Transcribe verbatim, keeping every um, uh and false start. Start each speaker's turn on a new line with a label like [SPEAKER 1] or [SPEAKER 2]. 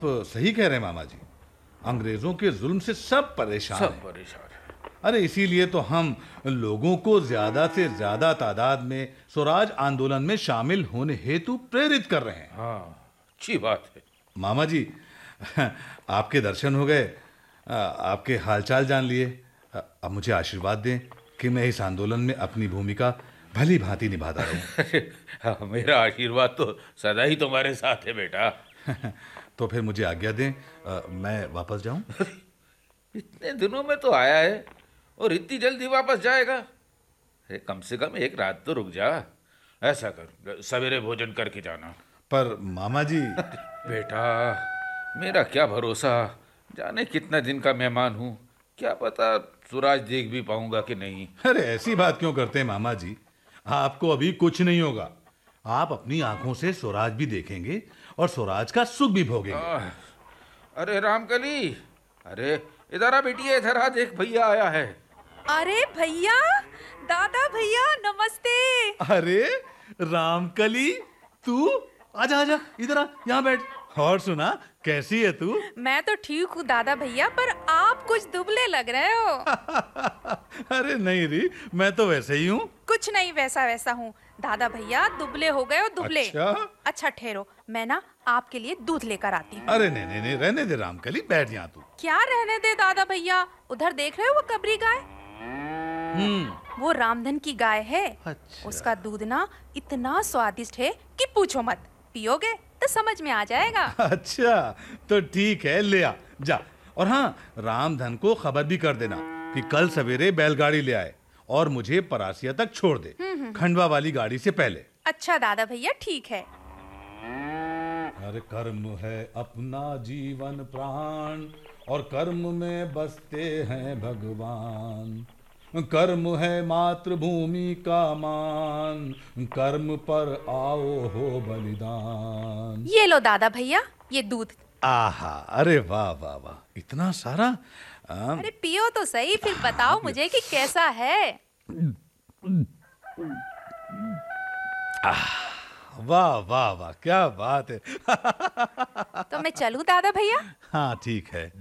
[SPEAKER 1] तो सही कह रहे हैं मामा जी, अंग्रेजों के जुल्म से सब परेशान
[SPEAKER 2] सब
[SPEAKER 1] हैं।
[SPEAKER 2] परेशान है।
[SPEAKER 1] अरे इसीलिए तो हम लोगों को ज्यादा से ज्यादा तादाद में स्वराज आंदोलन में शामिल होने हेतु प्रेरित कर रहे हैं।
[SPEAKER 2] हाँ, अच्छी बात है।
[SPEAKER 1] मामा जी, आपके दर्शन हो गए, आ, आपके हालचाल जान लिए। आ, अब मुझे आशीर्वाद दें कि मैं इस आंदोलन में अपनी भूमिका भली भांति निभाता रहूं।
[SPEAKER 2] अरे, हाँ, मेरा आशीर्वाद तो सदा ही तुम्हारे साथ है बेटा।
[SPEAKER 1] तो फिर मुझे आज्ञा दें, आ, मैं वापस जाऊं।
[SPEAKER 2] इतने दिनों में तो आया है और इतनी जल्दी वापस जाएगा? अरे, कम से कम एक रात तो रुक जा। ऐसा कर, सवेरे भोजन करके जाना।
[SPEAKER 1] पर मामा जी।
[SPEAKER 2] बेटा, मेरा क्या भरोसा, जाने कितना दिन का मेहमान हूँ, क्या पता सूरज देख भी पाऊंगा कि नहीं।
[SPEAKER 1] अरे ऐसी बात क्यों करते हैं मामा जी, आपको अभी कुछ नहीं होगा। आप अपनी आंखों से स्वराज भी देखेंगे और स्वराज का सुख भी भोगेंगे।
[SPEAKER 2] आह, अरे रामकली, अरे इधर आ बेटी, इधर आ, देख भैया आया है।
[SPEAKER 3] अरे भैया, दादा भैया नमस्ते।
[SPEAKER 1] अरे रामकली, तू आजा आजा, इधर आ, यहाँ बैठ। और सुना, कैसी है तू?
[SPEAKER 3] मैं तो ठीक हूँ दादा भैया, पर आप कुछ दुबले लग रहे हो।
[SPEAKER 1] अरे नहीं री, मैं तो वैसे ही हूँ।
[SPEAKER 3] कुछ नहीं, वैसा वैसा हूँ। दादा भैया दुबले हो गए हो, दुबले।
[SPEAKER 1] अच्छा?
[SPEAKER 3] अच्छा ठहरो, मैं ना आपके लिए दूध लेकर आती हूँ।
[SPEAKER 1] अरे नहीं नहीं नहीं, रहने दे रामकली, बैठ यहाँ तू।
[SPEAKER 3] क्या रहने दे दादा भैया, उधर देख रहे हो वो कबरी गाय?
[SPEAKER 1] हम्म।
[SPEAKER 3] वो रामधन की गाय है।
[SPEAKER 1] अच्छा।
[SPEAKER 3] उसका दूध ना इतना स्वादिष्ट है कि पूछो मत। पियोगे तो समझ में आ जाएगा।
[SPEAKER 1] अच्छा, तो ठीक है, ले आ जा। और हाँ, रामधन को खबर भी कर देना कि कल सवेरे बैलगाड़ी ले आए और मुझे परासिया तक छोड़ दे, खंडवा वाली गाड़ी से पहले।
[SPEAKER 3] अच्छा दादा भैया, ठीक है।
[SPEAKER 1] हर कर्म है अपना जीवन प्राण, और कर्म में बसते हैं भगवान। कर्म है मातृभूमि का मान, कर्म पर आओ हो बलिदान।
[SPEAKER 3] ये लो दादा भैया, ये दूध।
[SPEAKER 1] आहा, अरे वाह वाह वाह, इतना सारा। आ,
[SPEAKER 3] अरे पियो तो सही, फिर बताओ मुझे कि कैसा है।
[SPEAKER 1] वाह वाह वाह, क्या बात है।
[SPEAKER 3] तो मैं चलूं दादा भैया?
[SPEAKER 1] हाँ ठीक है,